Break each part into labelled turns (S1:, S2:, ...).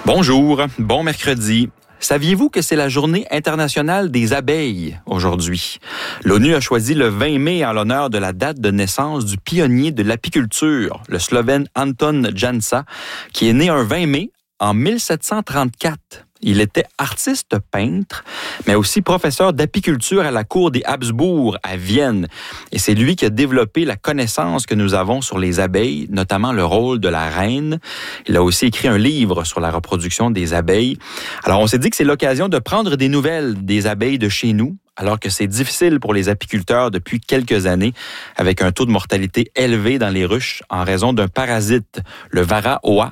S1: Bonjour, bon mercredi. Saviez-vous que c'est la journée internationale des abeilles aujourd'hui? L'ONU a choisi le 20 mai en l'honneur de la date de naissance du pionnier de l'apiculture, le Slovène Anton Jansa, qui est né un 20 mai en 1734. Il était artiste peintre, mais aussi professeur d'apiculture à la cour des Habsbourg à Vienne. Et c'est lui qui a développé la connaissance que nous avons sur les abeilles, notamment le rôle de la reine. Il a aussi écrit un livre sur la reproduction des abeilles. Alors, on s'est dit que c'est l'occasion de prendre des nouvelles des abeilles de chez nous, alors que c'est difficile pour les apiculteurs depuis quelques années, avec un taux de mortalité élevé dans les ruches en raison d'un parasite, le varroa,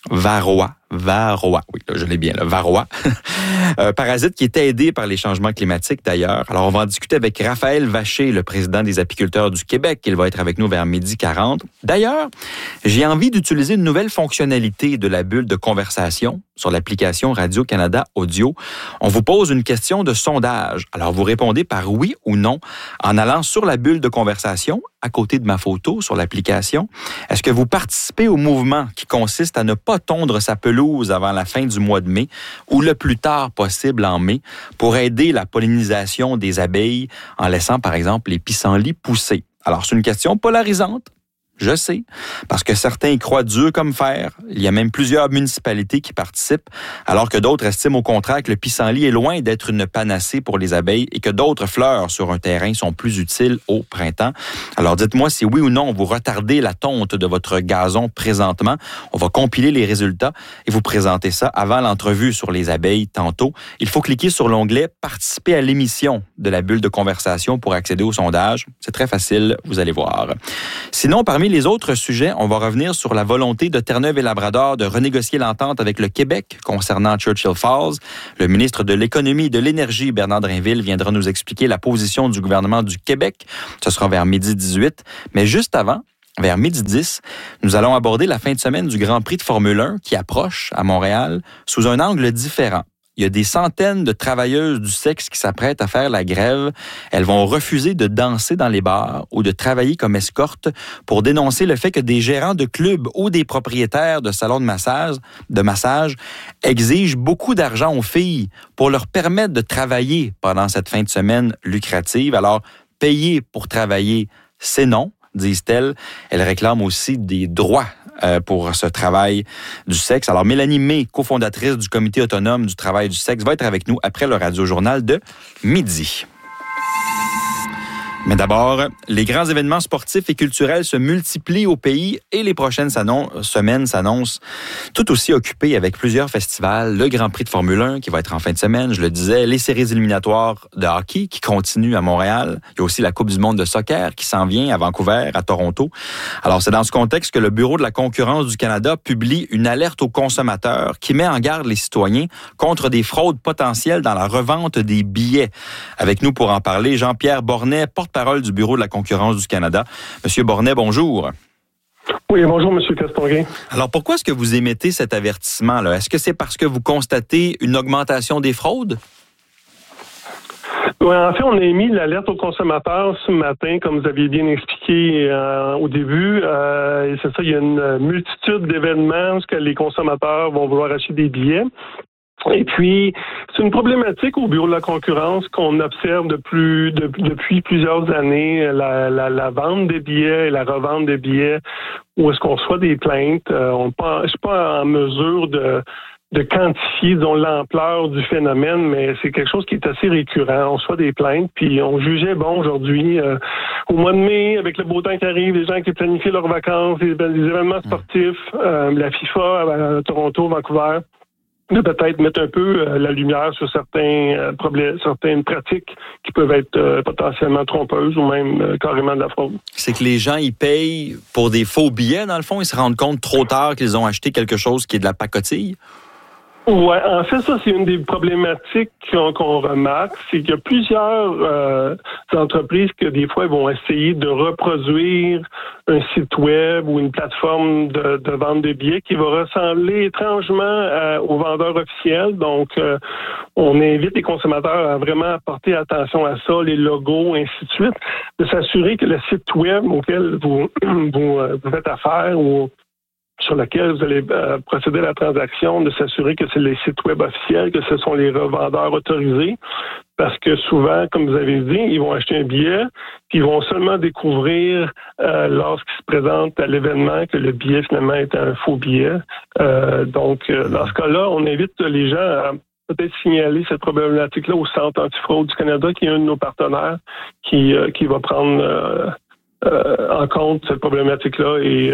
S1: oui, là, je l'ai bien, le varroa. Parasite qui est aidé par les changements climatiques d'ailleurs. Alors, on va en discuter avec Raphaël Vacher, le président des apiculteurs du Québec. Il va être avec nous vers 12h40. D'ailleurs, j'ai envie d'utiliser une nouvelle fonctionnalité de la bulle de conversation sur l'application Radio-Canada Audio. On vous pose une question de sondage. Alors, vous répondez par oui ou non en allant sur la bulle de conversation à côté de ma photo sur l'application. Est-ce que vous participez au mouvement qui consiste à ne pas tondre sa pelouse avant la fin du mois de mai ou le plus tard possible en mai pour aider la pollinisation des abeilles en laissant, par exemple, les pissenlits pousser? Alors, c'est une question polarisante. Je sais, parce que certains y croient dur comme fer. Il y a même plusieurs municipalités qui participent, alors que d'autres estiment au contraire que le pissenlit est loin d'être une panacée pour les abeilles et que d'autres fleurs sur un terrain sont plus utiles au printemps. Alors dites-moi si oui ou non vous retardez la tonte de votre gazon présentement. On va compiler les résultats et vous présenter ça avant l'entrevue sur les abeilles tantôt. Il faut cliquer sur l'onglet « Participer à l'émission » de la bulle de conversation pour accéder au sondage. C'est très facile, vous allez voir. Sinon, parmi les autres sujets, on va revenir sur la volonté de Terre-Neuve et Labrador de renégocier l'entente avec le Québec concernant Churchill Falls. Le ministre de l'Économie et de l'Énergie, Bernard Drinville, viendra nous expliquer la position du gouvernement du Québec. Ce sera vers 12h18. Mais juste avant, vers 12h10, nous allons aborder la fin de semaine du Grand Prix de Formule 1 qui approche à Montréal sous un angle différent. Il y a des centaines de travailleuses du sexe qui s'apprêtent à faire la grève. Elles vont refuser de danser dans les bars ou de travailler comme escorte pour dénoncer le fait que des gérants de clubs ou des propriétaires de salons de massage exigent beaucoup d'argent aux filles pour leur permettre de travailler pendant cette fin de semaine lucrative. Alors, payer pour travailler, c'est non, disent-elles. Elles réclament aussi des droits pour ce travail du sexe. Alors, Mélanie May, cofondatrice du Comité autonome du travail du sexe, va être avec nous après le Radio-Journal de midi. Mais d'abord, les grands événements sportifs et culturels se multiplient au pays et les prochaines semaines s'annoncent tout aussi occupées avec plusieurs festivals. Le Grand Prix de Formule 1 qui va être en fin de semaine, je le disais, les séries éliminatoires de hockey qui continuent à Montréal. Il y a aussi la Coupe du monde de soccer qui s'en vient à Vancouver, à Toronto. Alors, c'est dans ce contexte que le Bureau de la concurrence du Canada publie une alerte aux consommateurs qui met en garde les citoyens contre des fraudes potentielles dans la revente des billets. Avec nous pour en parler, Jean-Pierre Bornet, porte-parole du Bureau de la concurrence du Canada. Monsieur Bornet, bonjour.
S2: Oui, bonjour, Monsieur Castonguay.
S1: Alors, pourquoi est-ce que vous émettez cet avertissement-là? Est-ce que c'est parce que vous constatez une augmentation des fraudes?
S2: Oui, en fait, on a émis l'alerte aux consommateurs ce matin, comme vous aviez bien expliqué au début. Et c'est ça, il y a une multitude d'événements où les consommateurs vont vouloir acheter des billets. Et puis, c'est une problématique au Bureau de la concurrence qu'on observe depuis plusieurs années, la vente des billets et la revente des billets, où est-ce qu'on reçoit des plaintes. Je suis pas en mesure de quantifier, disons, l'ampleur du phénomène, mais c'est quelque chose qui est assez récurrent. On reçoit des plaintes, puis on jugeait, aujourd'hui, au mois de mai, avec le beau temps qui arrive, les gens qui planifient leurs vacances, les événements sportifs, la FIFA à Toronto, Vancouver, de peut-être mettre un peu la lumière sur certaines pratiques qui peuvent être potentiellement trompeuses ou même carrément de la fraude.
S1: C'est que les gens, ils payent pour des faux billets, dans le fond, ils se rendent compte trop tard qu'ils ont acheté quelque chose qui est de la pacotille?
S2: Oui, en fait, ça, c'est une des problématiques qu'on remarque, c'est qu'il y a plusieurs entreprises que des fois vont essayer de reproduire un site web ou une plateforme de vente de billets qui va ressembler étrangement aux vendeurs officiels. Donc, on invite les consommateurs à vraiment porter attention à ça, les logos, ainsi de suite, de s'assurer que le site web auquel vous faites affaire ou sur laquelle vous allez procéder à la transaction, de s'assurer que c'est les sites web officiels, que ce sont les revendeurs autorisés. Parce que souvent, comme vous avez dit, ils vont acheter un billet, puis ils vont seulement découvrir lorsqu'ils se présentent à l'événement que le billet finalement est un faux billet. Dans ce cas-là, on invite les gens à peut-être signaler cette problématique-là au Centre antifraude du Canada, qui est un de nos partenaires, qui va prendre en compte cette problématique-là et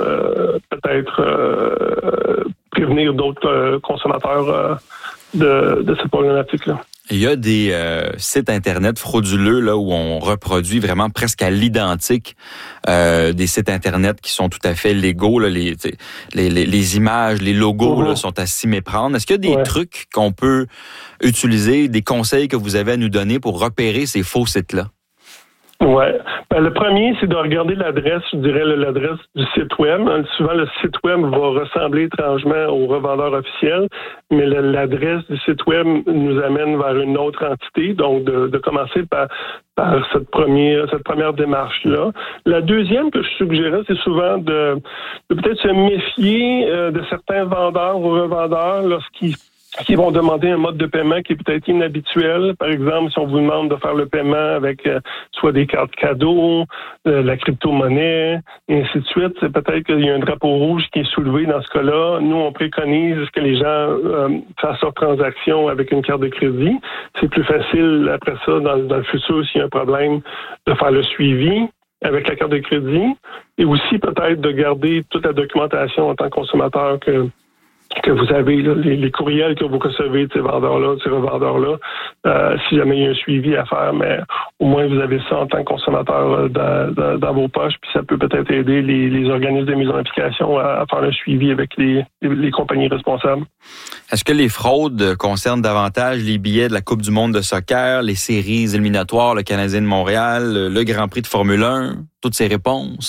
S2: peut-être prévenir d'autres consommateurs de cette problématique-là.
S1: Il y a des sites Internet frauduleux là où on reproduit vraiment presque à l'identique des sites Internet qui sont tout à fait légaux. Là, les images, les logos là, sont à s'y méprendre. Est-ce qu'il y a des trucs qu'on peut utiliser, des conseils que vous avez à nous donner pour repérer ces faux sites-là?
S2: Oui. Le premier, c'est de regarder l'adresse, je dirais l'adresse du site web. Souvent, le site web va ressembler étrangement au revendeur officiel, mais l'adresse du site web nous amène vers une autre entité. Donc, de commencer par cette première démarche-là. La deuxième que je suggérais, c'est souvent de peut-être se méfier de certains vendeurs ou revendeurs lorsqu'ils vont demander un mode de paiement qui est peut-être inhabituel. Par exemple, si on vous demande de faire le paiement avec soit des cartes cadeaux, la crypto-monnaie, et ainsi de suite, c'est peut-être qu'il y a un drapeau rouge qui est soulevé dans ce cas-là. Nous, on préconise que les gens fassent leur transaction avec une carte de crédit. C'est plus facile, après ça, dans le futur, s'il y a un problème, de faire le suivi avec la carte de crédit. Et aussi, peut-être, de garder toute la documentation en tant que consommateur que vous avez, là, les courriels que vous recevez de ces vendeurs-là, de ces revendeurs-là, si jamais il y a un suivi à faire, mais au moins vous avez ça en tant que consommateur dans vos poches, puis ça peut peut-être aider les organismes de mise en application à faire le suivi avec les compagnies responsables.
S1: Est-ce que les fraudes concernent davantage les billets de la Coupe du monde de soccer, les séries éliminatoires, le Canadien de Montréal, le Grand Prix de Formule 1? Toutes ces réponses?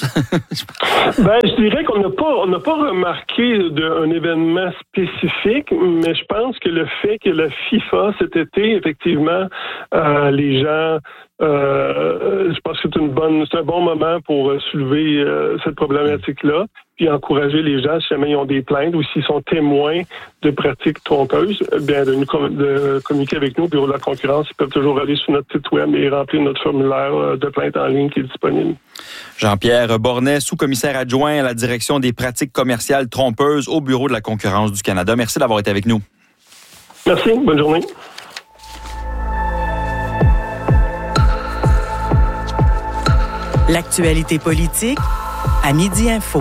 S2: Je dirais qu'on n'a pas remarqué un événement spécifique, mais je pense que le fait que la FIFA cet été, effectivement, les gens, je pense que c'est un bon moment pour soulever cette problématique-là, puis encourager les gens, si jamais ils ont des plaintes ou s'ils sont témoins de pratiques trompeuses, de communiquer avec nous au Bureau de la concurrence. Ils peuvent toujours aller sur notre site web et remplir notre formulaire de plainte en ligne qui est disponible.
S1: Jean-Pierre Bornet, sous-commissaire adjoint à la direction des pratiques commerciales trompeuses au Bureau de la concurrence du Canada. Merci d'avoir été avec nous.
S2: Merci. Bonne journée.
S3: L'actualité politique à Midi Info.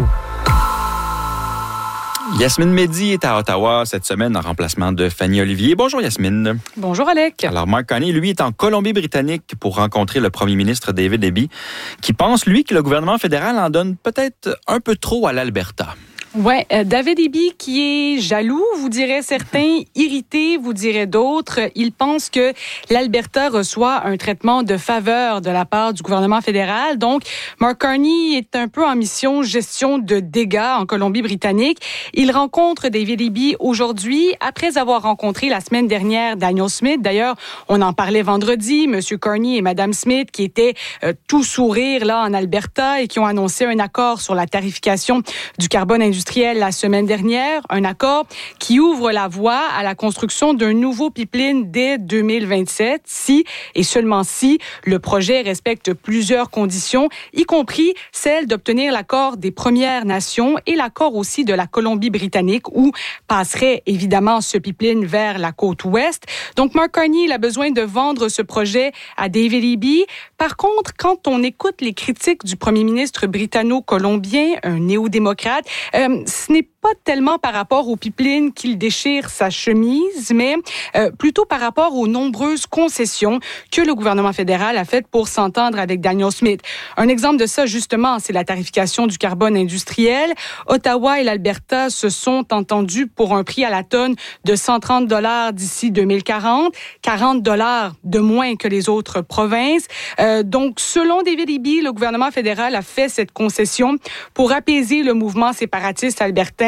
S1: Yasmine Mehdi est à Ottawa cette semaine en remplacement de Fanny Olivier. Bonjour Yasmine.
S4: Bonjour Alec.
S1: Alors Mark Carney, lui, est en Colombie-Britannique pour rencontrer le premier ministre David Eby, qui pense, lui, que le gouvernement fédéral en donne peut-être un peu trop à l'Alberta.
S4: Ouais, David Eby qui est jaloux, vous direz certains, irrité, vous direz d'autres. Il pense que l'Alberta reçoit un traitement de faveur de la part du gouvernement fédéral. Donc, Mark Carney est un peu en mission gestion de dégâts en Colombie-Britannique. Il rencontre David Eby aujourd'hui après avoir rencontré la semaine dernière Daniel Smith. D'ailleurs, on en parlait vendredi, Monsieur Carney et Madame Smith qui étaient tout sourire là en Alberta et qui ont annoncé un accord sur la tarification du carbone industriel la semaine dernière, un accord qui ouvre la voie à la construction d'un nouveau pipeline dès 2027, si et seulement si le projet respecte plusieurs conditions, y compris celle d'obtenir l'accord des Premières Nations et l'accord aussi de la Colombie-Britannique, où passerait évidemment ce pipeline vers la côte ouest. Donc, Mark Carney, il a besoin de vendre ce projet à David Eby. Par contre, quand on écoute les critiques du premier ministre britanno-colombien, un néo-démocrate, ce n'est pas tellement par rapport au pipeline qu'il déchire sa chemise, mais plutôt par rapport aux nombreuses concessions que le gouvernement fédéral a faites pour s'entendre avec Daniel Smith. Un exemple de ça, justement, c'est la tarification du carbone industriel. Ottawa et l'Alberta se sont entendus pour un prix à la tonne de $130 d'ici 2040, $40 de moins que les autres provinces. Donc, selon David Eby, le gouvernement fédéral a fait cette concession pour apaiser le mouvement séparatiste albertain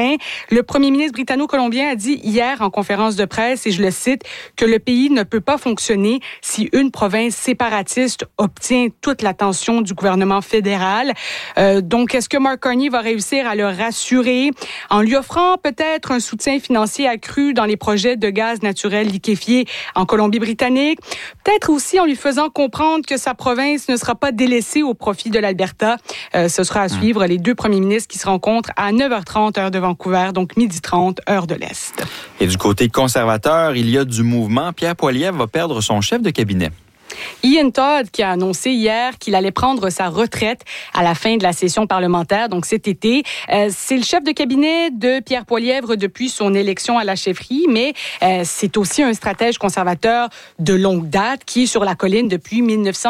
S4: matin. Le premier ministre britanno-colombien a dit hier en conférence de presse, et je le cite, que le pays ne peut pas fonctionner si une province séparatiste obtient toute l'attention du gouvernement fédéral. Donc, est-ce que Mark Carney va réussir à le rassurer en lui offrant peut-être un soutien financier accru dans les projets de gaz naturel liquéfié en Colombie-Britannique? Peut-être aussi en lui faisant comprendre que sa province ne sera pas délaissée au profit de l'Alberta. Ce sera à suivre les deux premiers ministres qui se rencontrent à 9h30 heure de Vancouver, donc 12h30 heure de l'Est.
S1: Et du côté conservateur, il y a du mouvement. Pierre Poilievre va perdre son chef de cabinet.
S4: Ian Todd qui a annoncé hier qu'il allait prendre sa retraite à la fin de la session parlementaire, donc cet été. C'est le chef de cabinet de Pierre Poilievre depuis son élection à la chefferie, mais c'est aussi un stratège conservateur de longue date qui est sur la colline depuis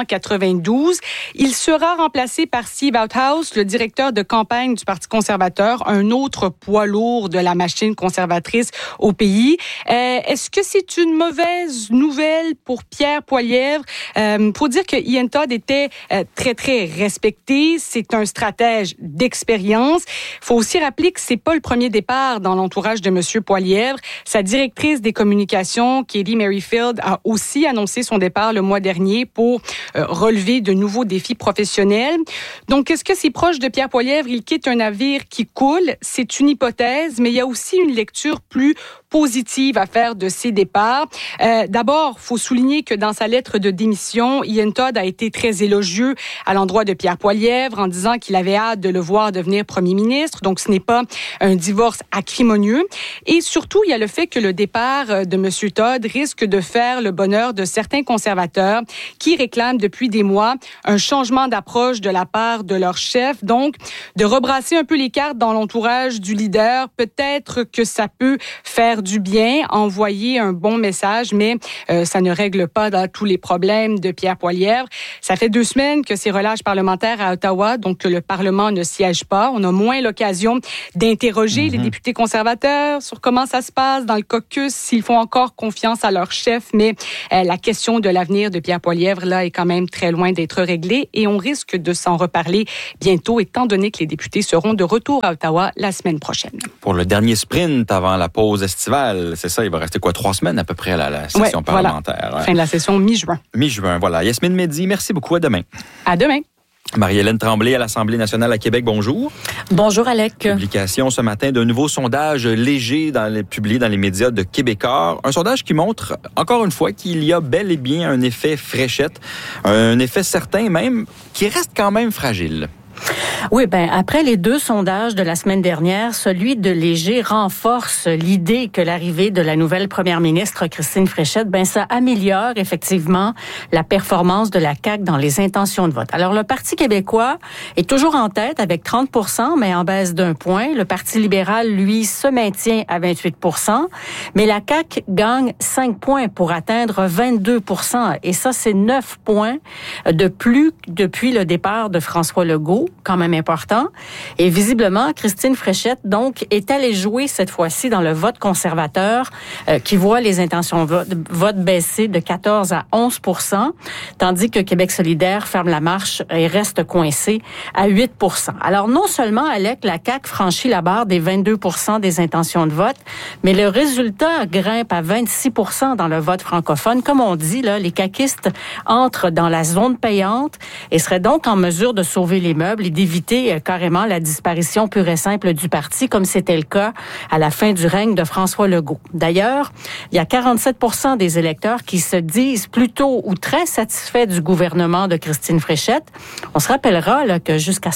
S4: 1992. Il sera remplacé par Steve Outhouse, le directeur de campagne du Parti conservateur, un autre poids lourd de la machine conservatrice au pays. Est-ce que c'est une mauvaise nouvelle pour Pierre Poilievre? Pour dire que Ian Todd était très, très respecté. C'est un stratège d'expérience. Il faut aussi rappeler que c'est pas le premier départ dans l'entourage de M. Poilievre. Sa directrice des communications, Katie Merrifield, a aussi annoncé son départ le mois dernier pour relever de nouveaux défis professionnels. Donc, est-ce que c'est proche de Pierre Poilievre? Il quitte un navire qui coule. C'est une hypothèse, mais il y a aussi une lecture plus positive à faire de ces départs. D'abord, il faut souligner que dans sa lettre de démission, Ian Todd a été très élogieux à l'endroit de Pierre Poilievre en disant qu'il avait hâte de le voir devenir premier ministre. Donc, ce n'est pas un divorce acrimonieux. Et surtout, il y a le fait que le départ de M. Todd risque de faire le bonheur de certains conservateurs qui réclament depuis des mois un changement d'approche de la part de leur chef. Donc, de rebrasser un peu les cartes dans l'entourage du leader. Peut-être que ça peut faire du bien, envoyer un bon message, mais ça ne règle pas tous les problèmes de Pierre Poilievre. Ça fait 2 semaines que ces relâches parlementaires à Ottawa, donc que le Parlement ne siège pas. On a moins l'occasion d'interroger les députés conservateurs sur comment ça se passe dans le caucus, s'ils font encore confiance à leur chef, mais la question de l'avenir de Pierre Poilievre, là, est quand même très loin d'être réglée et on risque de s'en reparler bientôt, étant donné que les députés seront de retour à Ottawa la semaine prochaine.
S1: Pour le dernier sprint avant la pause estivale, c'est ça, il va rester 3 semaines à peu près à la session parlementaire.
S4: Voilà. Fin de la session mi-juin.
S1: Mi-juin, voilà. Yasmine Mehdi, merci beaucoup. À demain.
S4: À demain.
S1: Marie-Hélène Tremblay à l'Assemblée nationale à Québec, bonjour.
S5: Bonjour, Alec.
S1: Publication ce matin d'un nouveau sondage léger publié dans les médias de Québécois. Un sondage qui montre, encore une fois, qu'il y a bel et bien un effet fréchette, un effet certain même, qui reste quand même fragile.
S5: Oui, après les 2 sondages de la semaine dernière, celui de Léger renforce l'idée que l'arrivée de la nouvelle première ministre Christine Fréchette, ça améliore effectivement la performance de la CAQ dans les intentions de vote. Alors, le Parti québécois est toujours en tête avec 30%, mais en baisse d'1 point. Le Parti libéral, lui, se maintient à 28%, mais la CAQ gagne 5 points pour atteindre 22%. Et ça, c'est 9 points de plus depuis le départ de François Legault, quand même important. Et visiblement, Christine Fréchette, donc, est allée jouer cette fois-ci dans le vote conservateur qui voit les intentions de vote baisser de 14 à 11%, tandis que Québec solidaire ferme la marche et reste coincé à 8%. Alors, non seulement, Alec, la CAQ franchit la barre des 22% des intentions de vote, mais le résultat grimpe à 26% dans le vote francophone. Comme on dit, là, les caquistes entrent dans la zone payante et seraient donc en mesure de sauver les meubles et d'éviter carrément la disparition pure et simple du parti, comme c'était le cas à la fin du règne de François Legault. D'ailleurs, il y a 47% des électeurs qui se disent plutôt ou très satisfaits du gouvernement de Christine Fréchette. On se rappellera là, que jusqu'à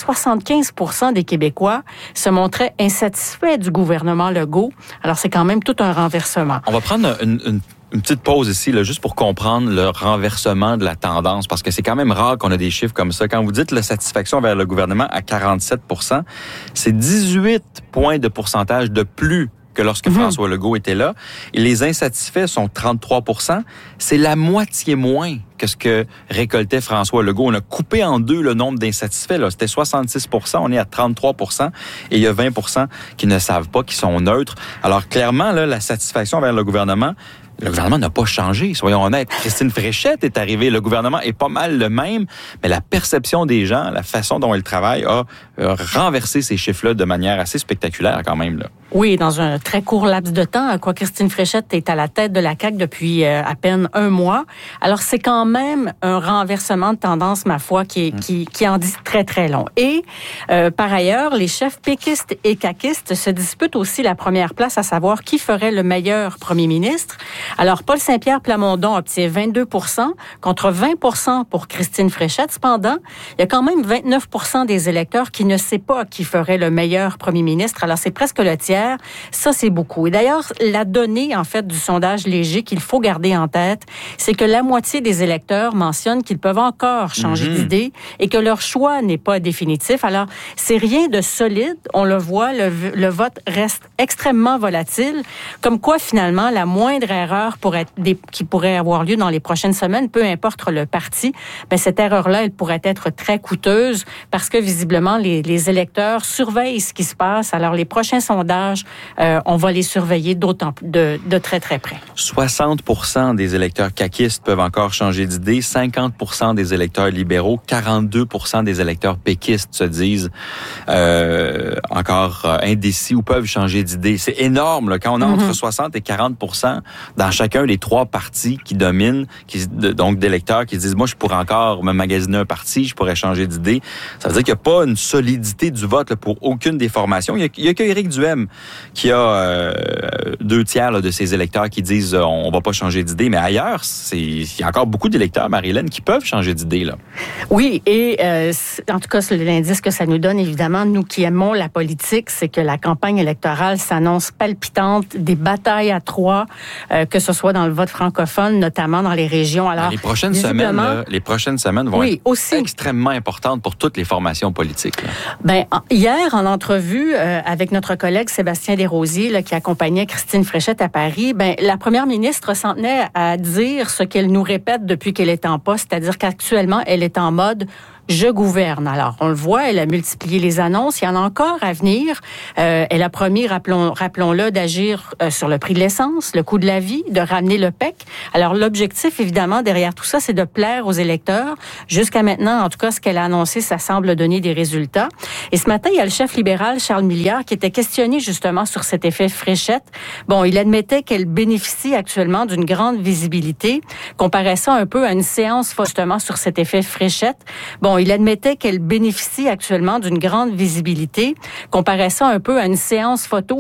S5: 75% des Québécois se montraient insatisfaits du gouvernement Legault. Alors, c'est quand même tout un renversement.
S1: On va prendre une petite pause ici, là, juste pour comprendre le renversement de la tendance, parce que c'est quand même rare qu'on a des chiffres comme ça. Quand vous dites la satisfaction vers le gouvernement à 47%, c'est 18 points de pourcentage de plus que lorsque François Legault était là. Et les insatisfaits sont 33%. C'est la moitié moins que ce que récoltait François Legault. On a coupé en 2 le nombre d'insatisfaits. Là. C'était 66%, on est à 33%. Et il y a 20% qui ne savent pas, qui sont neutres. Alors clairement, là, la satisfaction vers le gouvernement n'a pas changé, soyons honnêtes. Christine Fréchette est arrivée, le gouvernement est pas mal le même, mais la perception des gens, la façon dont elle travaille a renversé ces chiffres-là de manière assez spectaculaire quand même, là.
S5: Oui, dans un très court laps de temps. Quoi, Christine Fréchette est à la tête de la CAQ depuis à peine un mois. Alors, c'est quand même un renversement de tendance, ma foi, qui en dit très, très long. Et, par ailleurs, les chefs péquistes et caquistes se disputent aussi la première place, à savoir qui ferait le meilleur premier ministre. Alors, Paul Saint-Pierre Plamondon obtient 22% contre 20% pour Christine Fréchette. Cependant, il y a quand même 29% des électeurs qui ne savent pas qui ferait le meilleur premier ministre. Alors, c'est presque le tiers. Ça, c'est beaucoup. Et d'ailleurs, la donnée, en fait, du sondage léger qu'il faut garder en tête, c'est que la moitié des électeurs mentionnent qu'ils peuvent encore changer d'idée et que leur choix n'est pas définitif. Alors, c'est rien de solide. On le voit, le vote reste extrêmement volatile. Comme quoi, finalement, la moindre erreur qui pourrait avoir lieu dans les prochaines semaines, peu importe le parti, ben, cette erreur-là, elle pourrait être très coûteuse parce que, visiblement, les électeurs surveillent ce qui se passe. Alors, les prochains sondages, on va les surveiller de très, très près.
S1: 60% des électeurs caquistes peuvent encore changer d'idée, 50% des électeurs libéraux, 42% des électeurs péquistes se disent encore indécis ou peuvent changer d'idée. C'est énorme, là, quand on a entre 60 et 40% dans chacun des trois partis qui dominent, donc d'électeurs qui se disent, moi, je pourrais encore me magasiner un parti, je pourrais changer d'idée. Ça veut dire qu'il n'y a pas une solidité du vote là, pour aucune des formations. Il y a que Éric Duhem qui a 2/3 là, de ses électeurs qui disent on va pas changer d'idée, mais ailleurs, il y a encore beaucoup d'électeurs, Marie-Hélène, qui peuvent changer d'idée, là.
S5: Oui, et en tout cas, l'indice que ça nous donne, évidemment, nous qui aimons la politique, c'est que la campagne électorale s'annonce palpitante, des batailles à trois, que ce soit dans le vote francophone, notamment dans les régions. Alors,
S1: les prochaines semaines vont être aussi extrêmement importantes pour toutes les formations politiques, là.
S5: Ben, hier, en entrevue avec notre collègue Sébastien Desrosiers, là, qui accompagnait Christine Fréchette à Paris, ben, la première ministre s'en tenait à dire ce qu'elle nous répète depuis qu'elle est en poste, c'est-à-dire qu'actuellement, elle est en mode je gouverne. Alors, on le voit, elle a multiplié les annonces. Il y en a encore à venir. Elle a promis, rappelons-le, d'agir sur le prix de l'essence, le coût de la vie, de ramener le PEC. Alors, l'objectif, évidemment, derrière tout ça, c'est de plaire aux électeurs. Jusqu'à maintenant, en tout cas, ce qu'elle a annoncé, ça semble donner des résultats. Et ce matin, il y a le chef libéral, Charles Milliard, qui était questionné justement sur cet effet Fréchette. Bon, il admettait qu'elle bénéficie actuellement d'une grande visibilité, comparait ça un peu à une séance justement sur cet effet Fréchette. Bon, il admettait qu'elle bénéficie actuellement d'une grande visibilité, comparait ça un peu à une séance photo